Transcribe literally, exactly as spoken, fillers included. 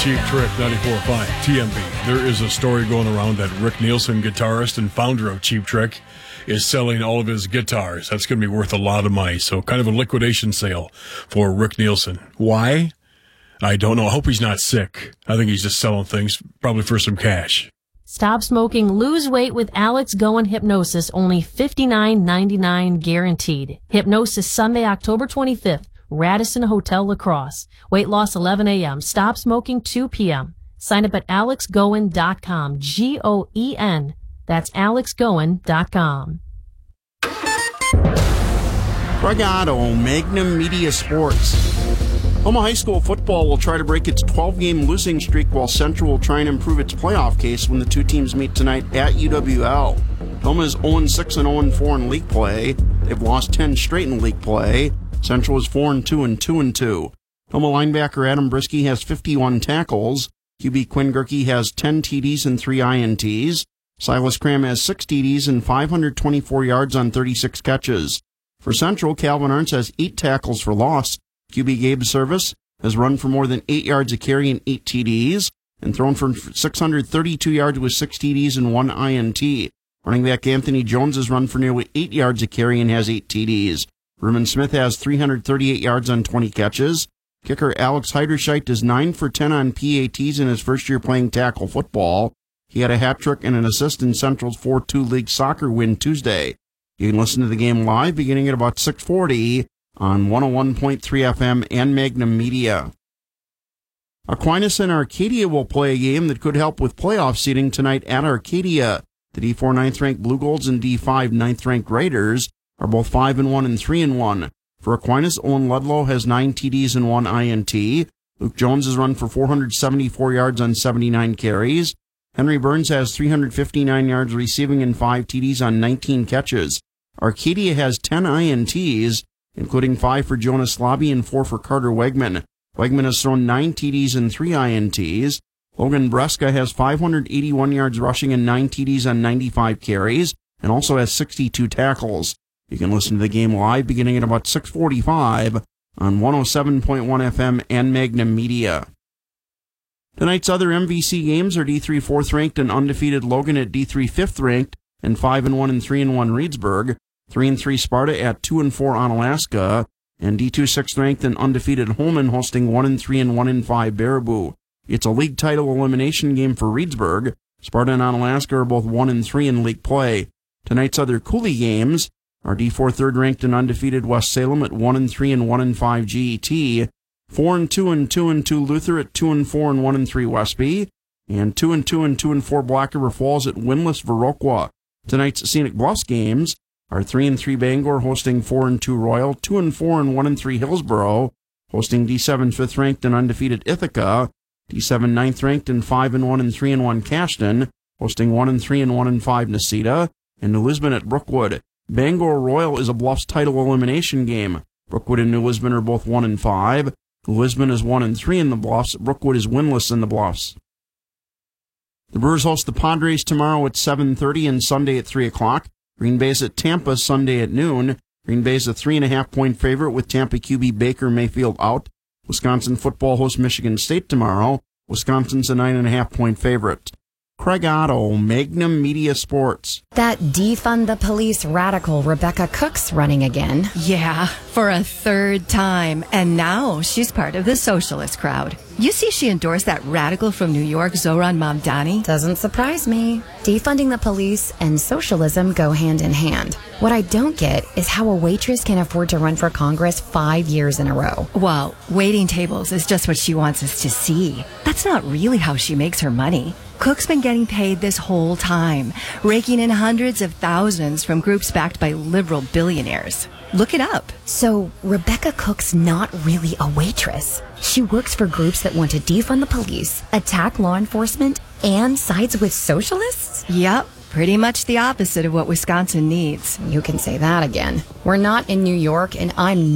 Cheap Trick, ninety-four point five, T M B. There is a story going around that Rick Nielsen, guitarist and founder of Cheap Trick, is selling all of his guitars. That's going to be worth a lot of money. So kind of a liquidation sale for Rick Nielsen. Why? I don't know. I hope he's not sick. I think he's just selling things probably for some cash. Stop smoking, lose weight with Alex Goen Hypnosis, only fifty-nine ninety-nine guaranteed. Hypnosis Sunday, October twenty-fifth, Radisson Hotel La Crosse. Weight loss eleven a.m., stop smoking two p.m. Sign up at alex goen dot com, G O E N. That's alex goen dot com. Craig Otto, Magnum Media Sports. Homa High School football will try to break its twelve-game losing streak, while Central will try and improve its playoff case when the two teams meet tonight at U W L. Homa is oh six and oh four in league play. They've lost ten straight in league play. Central is four and two and two and two. Homa linebacker Adam Brisky has fifty-one tackles. Q B Quinn Gerke has ten T Ds and three I N Ts. Silas Cram has six T Ds and five hundred twenty-four yards on thirty-six catches. For Central, Calvin Arntz has eight tackles for loss. Q B Gabe Service has run for more than eight yards a carry and eight T Ds, and thrown for six hundred thirty-two yards with six T Ds and one I N T. Running back Anthony Jones has run for nearly eight yards a carry and has eight T Ds. Ruben Smith has three hundred thirty-eight yards on twenty catches. Kicker Alex Heiderscheit is nine for ten on P A Ts in his first year playing tackle football. He had a hat trick and an assist in Central's four two league soccer win Tuesday. You can listen to the game live beginning at about six forty on one oh one point three F M and Magnum Media. Aquinas and Arcadia will play a game that could help with playoff seeding tonight at Arcadia. The D four ninth-ranked Blue Golds and D five ninth-ranked Raiders are both five and one and three and one. For Aquinas, Owen Ludlow has nine T Ds and one I N T. Luke Jones has run for four hundred seventy-four yards on seventy-nine carries. Henry Burns has three hundred fifty-nine yards receiving and five T Ds on nineteen catches. Arcadia has ten I N Ts, including five for Jonas Slobby and four for Carter Wegman. Wegman has thrown nine T Ds and three I N Ts. Logan Breska has five hundred eighty-one yards rushing and nine T Ds on ninety-five carries, and also has sixty-two tackles. You can listen to the game live beginning at about six forty-five on one oh seven point one F M and Magnum Media. Tonight's other M V C games are D three fourth-ranked and undefeated Logan at D three fifth-ranked and five and one and three and one Reedsburg. three and three Sparta at two and four Onalaska, and D two sixth-ranked and undefeated Holman hosting one and three and one and five Baraboo. It's a league title elimination game for Reedsburg. Sparta and Onalaska are both one and three in league play. Tonight's other Cooley games are D four third-ranked and undefeated West Salem at one and three and one and five G E T, four and two and two and two Luther at two and four and one and three Westby, and two and two and two and four Black River Falls at winless Viroqua. Tonight's Scenic Bluffs games are three and three Bangor hosting four and two Royal, two and four and one and three Hillsboro, hosting D seven fifth-ranked and undefeated Ithaca, D seven ninth-ranked and five and one and three and one Cashton, hosting one and three and one and five Necedah, and New Lisbon at Brookwood. Bangor Royal is a Bluffs title elimination game. Brookwood and New Lisbon are both one and five. New Lisbon is one and three in the Bluffs. Brookwood is winless in the Bluffs. The Brewers host the Padres tomorrow at seven thirty and Sunday at three o'clock. Green Bay's at Tampa Sunday at noon. Green Bay's a three and a half point favorite with Tampa Q B Baker Mayfield out. Wisconsin football hosts Michigan State tomorrow. Wisconsin's a nine and a half point favorite. Craig Otto, Magnum Media Sports. That defund the police radical Rebecca Cook's running again. Yeah, for a third time. And now she's part of the socialist crowd. You see she endorsed that radical from New York, Zoran Mamdani? Doesn't surprise me. Defunding the police and socialism go hand in hand. What I don't get is how a waitress can afford to run for Congress five years in a row. Well, waiting tables is just what she wants us to see. That's not really how she makes her money. Cook's been getting paid this whole time, raking in hundreds of thousands from groups backed by liberal billionaires. Look it up. So Rebecca Cook's not really a waitress. She works for groups that want to defund the police, attack law enforcement, and sides with socialists? Yep. Pretty much the opposite of what Wisconsin needs. You can say that again. We're not in New York, and I'm